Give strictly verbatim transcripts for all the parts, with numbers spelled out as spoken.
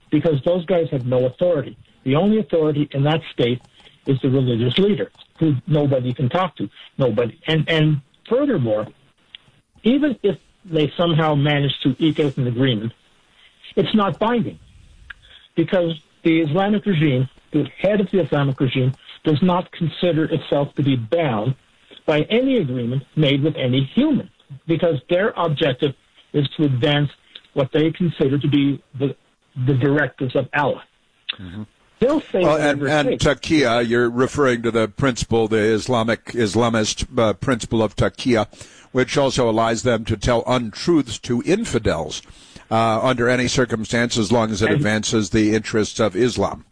because those guys have no authority. The only authority in that state is the religious leader, who nobody can talk to. Nobody. And, and furthermore, even if they somehow manage to eke out an agreement, it's not binding, because the Islamic regime, the head of the Islamic regime, does not consider itself to be bound by any agreement made with any human, because their objective is to advance what they consider to be the, the directives of Allah. Mm-hmm. They'll say well, and, and taqiyya, you're referring to the principle, the Islamic Islamist uh, principle of taqiyya, which also allows them to tell untruths to infidels uh, under any circumstance, as long as it advances the interests of Islam.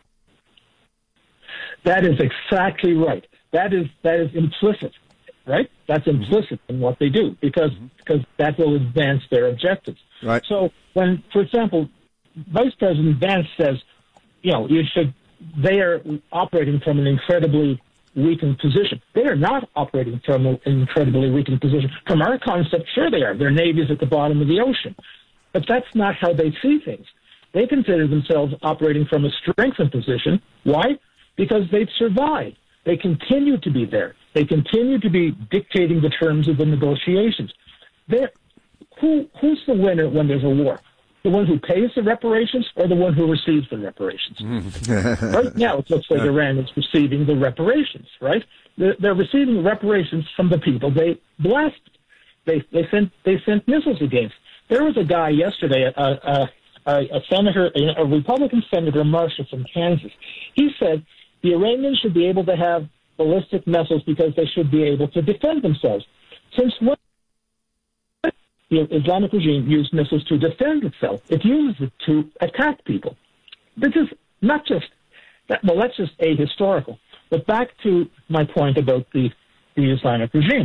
That is exactly right. That is that is implicit, right? That's implicit in what they do, because mm-hmm. because that will advance their objectives. Right. So when, for example, Vice President Vance says, you know, you should, they are operating from an incredibly weakened position. They are not operating from an incredibly weakened position. From our concept, sure they are. Their navy's at the bottom of the ocean. But that's not how they see things. They consider themselves operating from a strengthened position. Why? Because they've survived. They continue to be there. They continue to be dictating the terms of the negotiations. They're, who, who's the winner when there's a war? The one who pays the reparations or the one who receives the reparations? Right now, it looks like Iran is receiving the reparations, right? They're, they're receiving reparations from the people they blasted. They, they, sent, they sent missiles against. There was a guy yesterday, a, a, a, a senator, a Republican senator, Marshall from Kansas. He said the Iranians should be able to have ballistic missiles because they should be able to defend themselves. Since when the Islamic regime used missiles to defend itself? It uses it to attack people. This is not just that. Well, that's just ahistorical. But back to my point about the, the Islamic regime.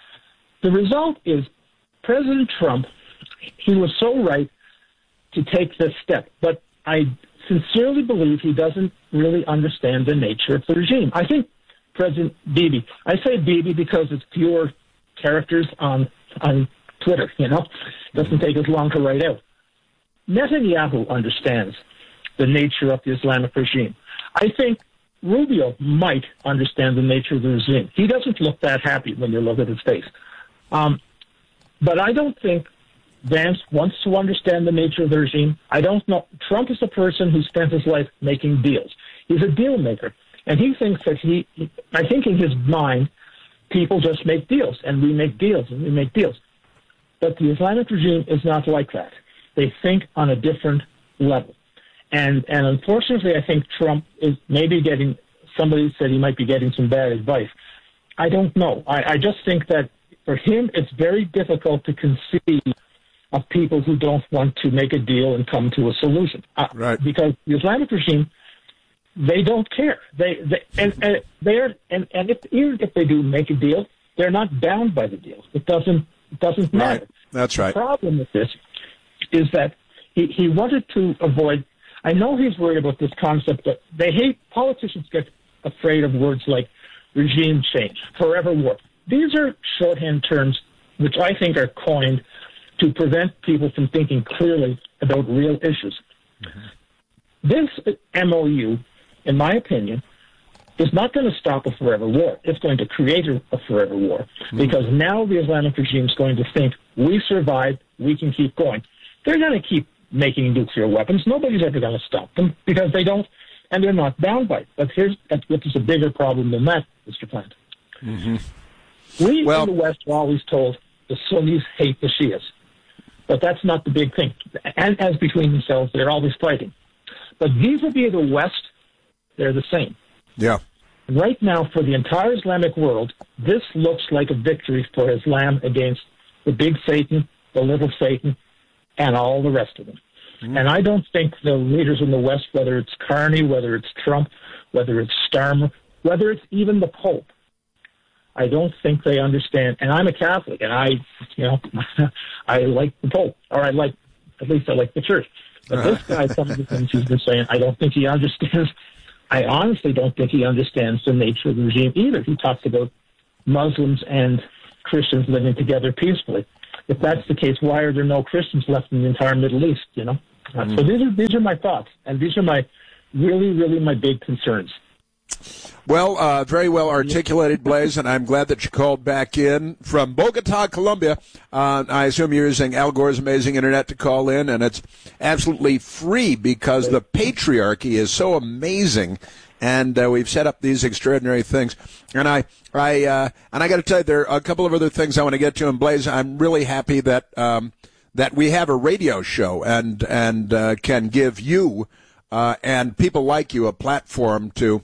The result is President Trump, he was so right to take this step, but I sincerely believe he doesn't really understand the nature of the regime. I think President Bibi, I say Bibi because it's fewer characters on on Twitter, you know, doesn't take as long to write out. Netanyahu understands the nature of the Islamic regime. I think Rubio might understand the nature of the regime. He doesn't look that happy when you look at his face. Um, but I don't think Vance wants to understand the nature of the regime. I don't know. Trump is a person who spent his life making deals. He's a deal maker. And he thinks that he, I think in his mind, people just make deals, and we make deals, and we make deals. But the Islamic regime is not like that. They think on a different level. And and unfortunately, I think Trump is maybe getting, somebody said he might be getting some bad advice. I don't know. I, I just think that for him, it's very difficult to conceive of people who don't want to make a deal and come to a solution. Uh, right. Because the Islamic regime, they don't care. They, they and, and they're and, and if even if they do make a deal, they're not bound by the deal. It doesn't it doesn't matter. Right. That's right. The problem with this is that he, he wanted to avoid. I know he's worried about this concept that they hate. Politicians get afraid of words like regime change, forever war. These are shorthand terms which I think are coined to prevent people from thinking clearly about real issues. Mm-hmm. This M O U, in my opinion, is not going to stop a forever war. It's going to create a, a forever war mm-hmm. because now the Islamic regime is going to think, we survived, we can keep going. They're going to keep making nuclear weapons. Nobody's ever going to stop them because they don't, and they're not bound by it. But here's what is a bigger problem than that, Mister Plant. Mm-hmm. We well, in the West are always told the Sunnis hate the Shias. But that's not the big thing. And as between themselves, they're always fighting. But vis-a-vis the West, they're the same. Yeah. And right now, for the entire Islamic world, this looks like a victory for Islam against the big Satan, the little Satan, and all the rest of them. Mm. And I don't think the leaders in the West, whether it's Carney, whether it's Trump, whether it's Starmer, whether it's even the Pope, I don't think they understand. And I'm a Catholic, and I, you know, I like the Pope, or I like, at least I like the Church. But this guy, some of the things he's been saying, I don't think he understands. I honestly don't think he understands the nature of the regime either. He talks about Muslims and Christians living together peacefully. If that's the case, why are there no Christians left in the entire Middle East, you know? Uh, mm. So these are these are my thoughts, and these are my really, really my big concerns. Well, uh, very well articulated, Blaze, and I'm glad that you called back in from Bogota, Colombia. Uh, I assume you're using Al Gore's amazing internet to call in, and it's absolutely free because the patriarchy is so amazing, and uh, we've set up these extraordinary things. And I, I, uh, and I got to tell you, there are a couple of other things I want to get to. And Blaze, I'm really happy that um, that we have a radio show and and uh, can give you uh, and people like you a platform to.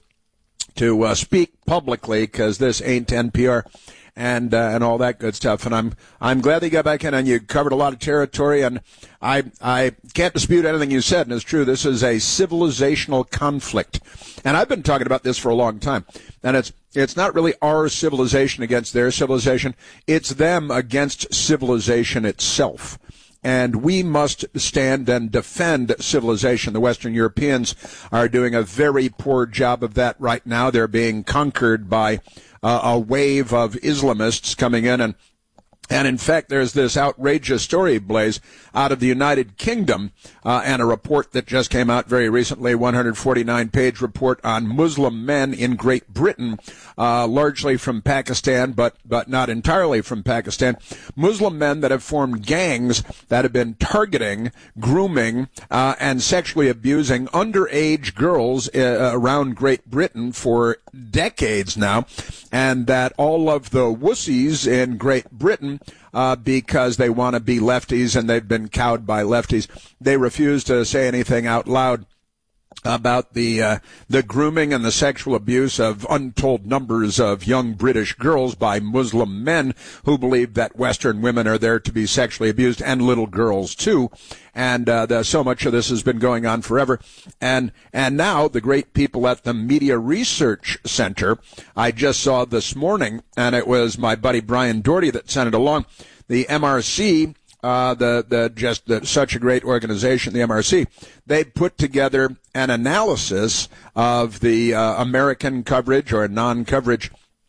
to uh, speak publicly, because this ain't N P R and uh, and all that good stuff. And I'm I'm glad that you got back in and you covered a lot of territory. And I I can't dispute anything you said, and it's true. This is a civilizational conflict, and I've been talking about this for a long time. And it's it's not really our civilization against their civilization; it's them against civilization itself. And we must stand and defend civilization. The Western Europeans are doing a very poor job of that right now. They're being conquered by uh, a wave of Islamists coming in. And, and in fact, there's this outrageous story, Blaze, out of the United Kingdom, uh, and a report that just came out very recently, one hundred forty-nine page report on Muslim men in Great Britain, uh, largely from Pakistan, but, but not entirely from Pakistan. Muslim men that have formed gangs that have been targeting, grooming, uh, and sexually abusing underage girls uh, around Great Britain for decades now, and that all of the wussies in Great Britain, Uh, because they want to be lefties and they've been cowed by lefties, they refuse to say anything out loud about the uh, the grooming and the sexual abuse of untold numbers of young British girls by Muslim men who believe that Western women are there to be sexually abused, and little girls too. And uh, the, so much of this has been going on forever. And and now the great people at the Media Research Center, I just saw this morning, and it was my buddy Brian Doherty that sent it along, the M R C, Uh, the, the, just the, such a great organization, the M R C, they put together an analysis of the uh, American coverage or non-coverage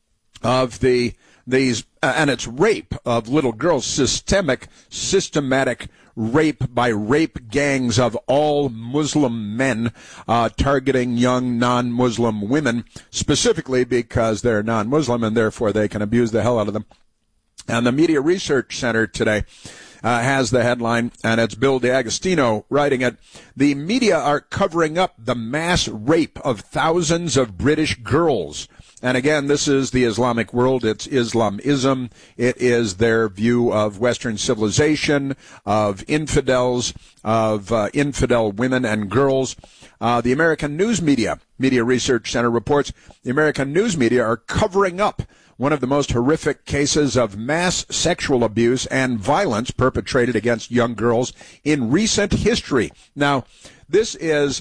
of the, these, uh, and it's rape of little girls, systemic, systematic rape by rape gangs of all Muslim men, uh, targeting young non-Muslim women, specifically because they're non-Muslim and therefore they can abuse the hell out of them. And the Media Research Center today Uh, has the headline, and it's Bill D'Agostino writing it. The media are covering up the mass rape of thousands of British girls. And again, this is the Islamic world. It's Islamism. It is their view of Western civilization, of infidels, of uh, infidel women and girls. Uh, the American news media, Media Research Center reports, the American news media are covering up one of the most horrific cases of mass sexual abuse and violence perpetrated against young girls in recent history. Now, this is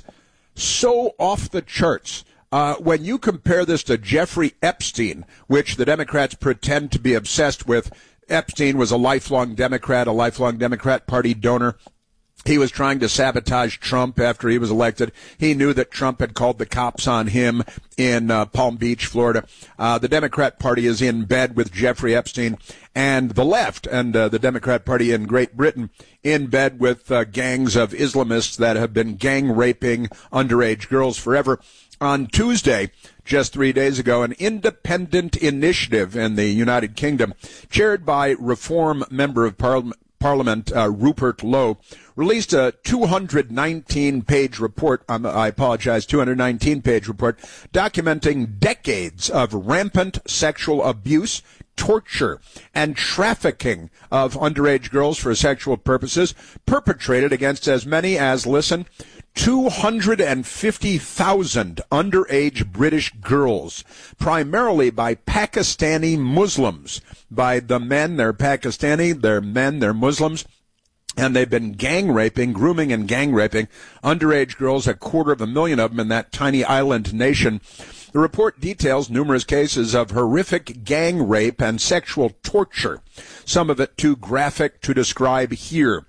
so off the charts. Uh, when you compare this to Jeffrey Epstein, which the Democrats pretend to be obsessed with, Epstein was a lifelong Democrat, a lifelong Democrat Party donor. He was trying to sabotage Trump after he was elected. He knew that Trump had called the cops on him in uh, Palm Beach, Florida. Uh, the Democrat Party is in bed with Jeffrey Epstein, and the left and uh, the Democrat Party in Great Britain in bed with uh, gangs of Islamists that have been gang raping underage girls forever. On Tuesday, just three days ago, an independent initiative in the United Kingdom, chaired by Reform Member of Parliament, Parliament uh, Rupert Lowe, released a two hundred nineteen page report, um, I apologize, two hundred nineteen page report, documenting decades of rampant sexual abuse, torture, and trafficking of underage girls for sexual purposes, perpetrated against as many as, listen, two hundred fifty thousand underage British girls, primarily by Pakistani Muslims. By the men, they're Pakistani, they're men, they're Muslims, and they've been gang raping, grooming and gang raping underage girls, a quarter of a million of them in that tiny island nation. The report details numerous cases of horrific gang rape and sexual torture, some of it too graphic to describe here.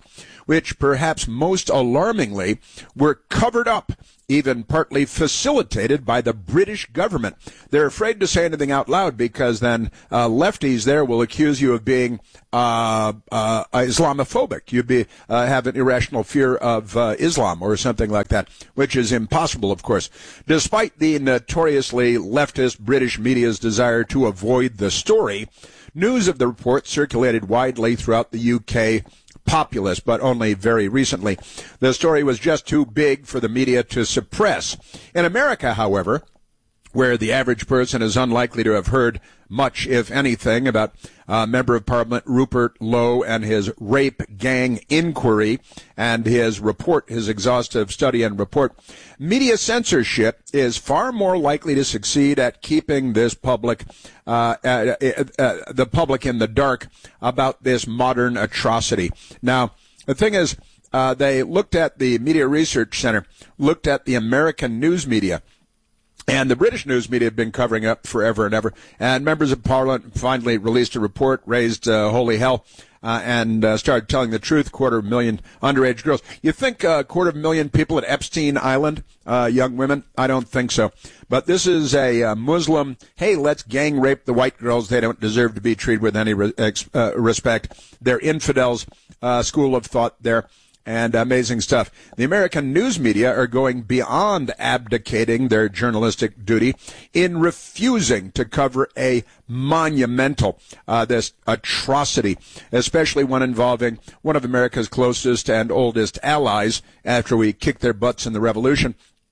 which perhaps most alarmingly were covered up, even partly facilitated by the British government. They're afraid to say anything out loud because then uh, lefties there will accuse you of being uh, uh, Islamophobic. You'd be uh, have an irrational fear of uh, Islam or something like that, which is impossible, of course. Despite the notoriously leftist British media's desire to avoid the story, news of the report circulated widely throughout the U K populace, but only very recently. The story was just too big for the media to suppress. In America, however, where the average person is unlikely to have heard much, if anything, about uh, Member of Parliament Rupert Lowe and his rape gang inquiry and his report, his exhaustive study and report, media censorship is far more likely to succeed at keeping this public, uh, uh, uh, uh, the public in the dark about this modern atrocity. Now, the thing is, uh, they looked at the Media Research Center, looked at the American news media, and the British news media had been covering up forever and ever. And members of Parliament finally released a report, raised uh, holy hell, uh, and uh, started telling the truth. Quarter of a million underage girls. You think a uh, quarter of a million people at Epstein Island, uh, young women? I don't think so. But this is a uh, Muslim, hey, let's gang rape the white girls. They don't deserve to be treated with any re- ex- uh, respect. They're infidels, uh, school of thought there. And amazing stuff. The American news media are going beyond abdicating their journalistic duty in refusing to cover a monumental, uh, this atrocity, especially one involving one of America's closest and oldest allies after we kicked their butts in the revolution,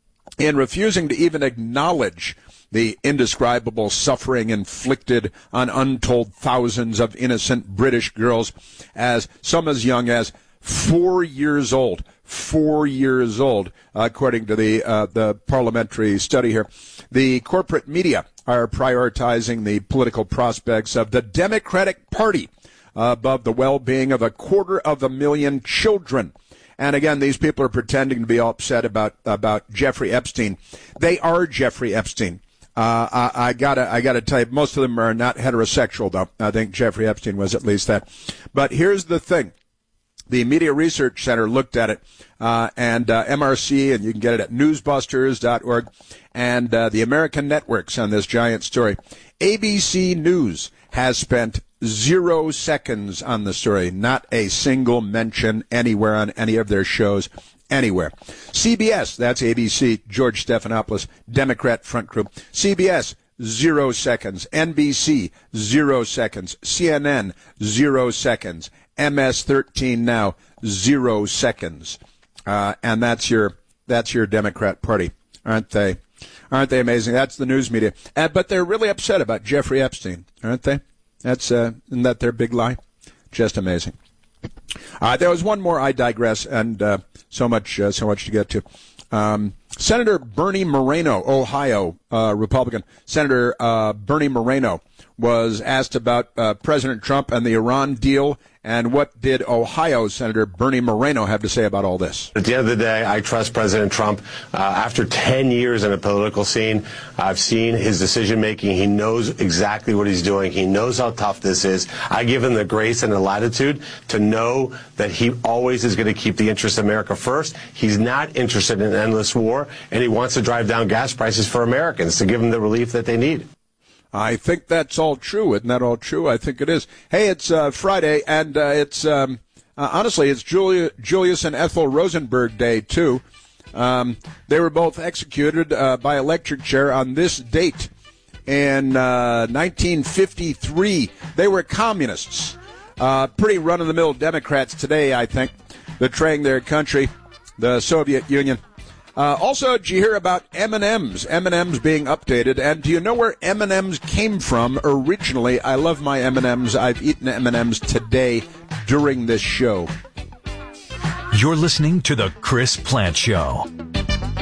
in refusing to even acknowledge the indescribable suffering inflicted on untold thousands of innocent British girls, as some as young as Four years old, four years old, according to the uh, the parliamentary study here. The corporate media are prioritizing the political prospects of the Democratic Party uh, above the well-being of a quarter of a million children. And again, these people are pretending to be all upset about about Jeffrey Epstein. They are Jeffrey Epstein. Uh, I, I gotta, I gotta tell you, most of them are not heterosexual, though. I think Jeffrey Epstein was at least that. But here's the thing. The Media Research Center looked at it, uh, and uh, M R C, and you can get it at newsbusters dot org, and uh, the American networks on this giant story. A B C News has spent zero seconds on the story, not a single mention anywhere on any of their shows, anywhere. C B S, that's A B C, George Stephanopoulos, Democrat front group. C B S, zero seconds. N B C, zero seconds. C N N, zero seconds. M S thirteen now, zero seconds, uh, and that's your that's your Democrat Party, aren't they? Aren't they amazing? That's the news media, uh, but they're really upset about Jeffrey Epstein, aren't they? That's uh, isn't that their big lie? Just amazing. Uh, there was one more. I digress, and uh, so much uh, so much to get to. Um, Senator Bernie Moreno, Ohio uh, Republican. Senator uh, Bernie Moreno was asked about uh, President Trump and the Iran deal. And what did Ohio Senator Bernie Moreno have to say about all this? At the end of the day, I trust President Trump. Uh, after ten years in a political scene, I've seen his decision-making. He knows exactly what he's doing. He knows how tough this is. I give him the grace and the latitude to know that he always is going to keep the interests of America first. He's not interested in endless war, and he wants to drive down gas prices for Americans to give them the relief that they need. I think that's all true. Isn't that all true? I think it is. Hey, it's uh, Friday, and uh, it's, um, uh, honestly, it's Julia, Julius and Ethel Rosenberg Day, too. Um, they were both executed uh, by electric chair on this date in uh, nineteen fifty-three. They were communists, uh, pretty run-of-the-mill Democrats today, I think, betraying their country, the Soviet Union. Uh, also, did you hear about M and M's? M and M's being updated. And do you know where M and M's came from originally? I love my M and M's. I've eaten M and M's today during this show. You're listening to The Chris Plante Show.